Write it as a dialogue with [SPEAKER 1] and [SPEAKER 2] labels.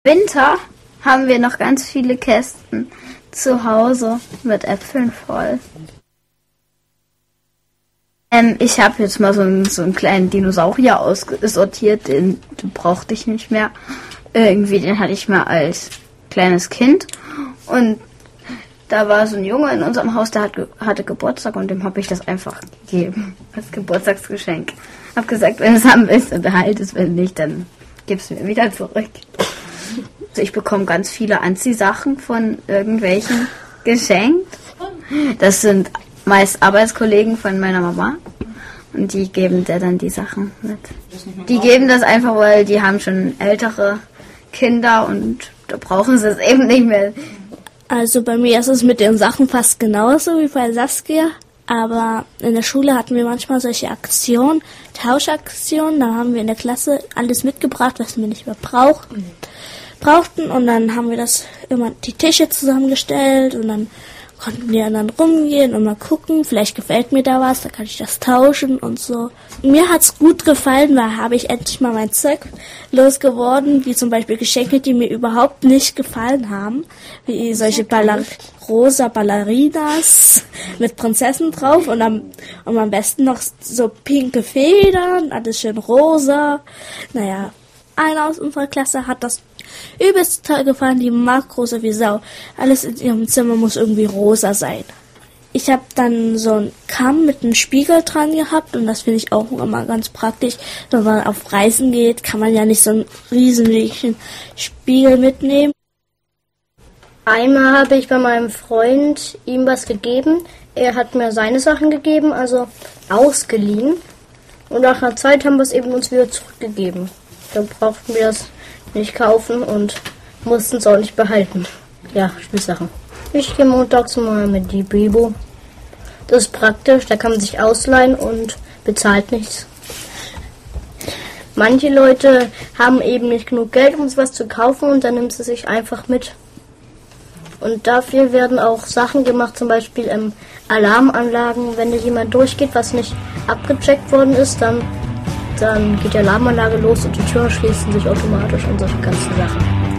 [SPEAKER 1] Winter haben wir noch ganz viele Kästen zu Hause mit Äpfeln voll. Ich habe jetzt mal so einen kleinen Dinosaurier aussortiert, den brauchte ich nicht mehr. Irgendwie, den hatte ich mal als kleines Kind. Und da war so ein Junge in unserem Haus, der hatte Geburtstag und dem habe ich das einfach gegeben als Geburtstagsgeschenk. Hab gesagt, wenn du es haben willst, dann behalt es, wenn nicht, dann gib's mir wieder zurück. Also ich bekomme ganz viele Anziehsachen von irgendwelchen geschenkt. Das sind meist Arbeitskollegen von meiner Mama und die geben der dann die Sachen mit. Die geben das einfach, weil die haben schon ältere Kinder und da brauchen sie es eben nicht mehr.
[SPEAKER 2] Also bei mir ist es mit den Sachen fast genauso wie bei Saskia, aber in der Schule hatten wir manchmal solche Aktionen, Tauschaktionen, da haben wir in der Klasse alles mitgebracht, was wir nicht mehr brauchten und dann haben wir das immer die Tische zusammengestellt und dann konnten wir dann rumgehen und mal gucken, vielleicht gefällt mir da was, da kann ich das tauschen und so. Mir hat's gut gefallen, weil habe ich endlich mal mein Zeug losgeworden, wie zum Beispiel Geschenke, die mir überhaupt nicht gefallen haben, wie solche rosa Ballerinas mit Prinzessin drauf und am besten noch so pinke Federn, alles schön rosa. Naja, einer aus unserer Klasse hat das übelst toll gefallen, die mag rosa wie Sau. Alles in ihrem Zimmer muss irgendwie rosa sein. Ich habe dann so einen Kamm mit einem Spiegel dran gehabt und das finde ich auch immer ganz praktisch. Wenn man auf Reisen geht, kann man ja nicht so einen riesigen Spiegel mitnehmen.
[SPEAKER 3] Einmal habe ich bei meinem Freund ihm was gegeben. Er hat mir seine Sachen gegeben, also ausgeliehen. Und nach einer Zeit haben wir es eben uns wieder zurückgegeben. Dann brauchten wir das nicht kaufen und mussten es auch nicht behalten. Ja, Spielsachen. Ich gehe montags mal mit die Bibo. Das ist praktisch, da kann man sich ausleihen und bezahlt nichts. Manche Leute haben eben nicht genug Geld, um sich was zu kaufen und dann nimmt sie sich einfach mit. Und dafür werden auch Sachen gemacht, zum Beispiel Alarmanlagen. Wenn jemand durchgeht, was nicht abgecheckt worden ist, dann geht die Alarmanlage los und die Türen schließen sich automatisch und solche ganzen Sachen.